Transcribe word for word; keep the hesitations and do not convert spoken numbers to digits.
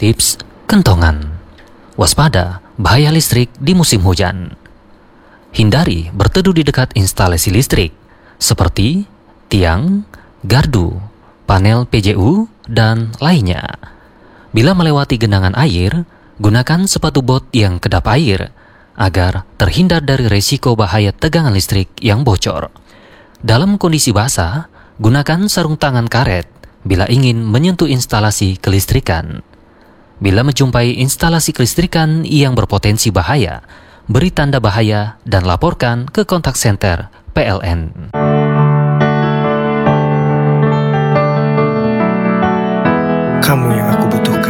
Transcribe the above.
Tips kentongan. Waspada bahaya listrik di musim hujan. Hindari berteduh di dekat instalasi listrik seperti tiang, gardu, panel P J U, dan lainnya. Bila melewati genangan air, gunakan sepatu bot yang kedap air agar terhindar dari resiko bahaya tegangan listrik yang bocor. Dalam kondisi basah, gunakan sarung tangan karet bila ingin menyentuh instalasi kelistrikan. Bila menjumpai instalasi kelistrikan yang berpotensi bahaya, beri tanda bahaya dan laporkan ke kontak senter P L N. Kamu yang aku butuhkan.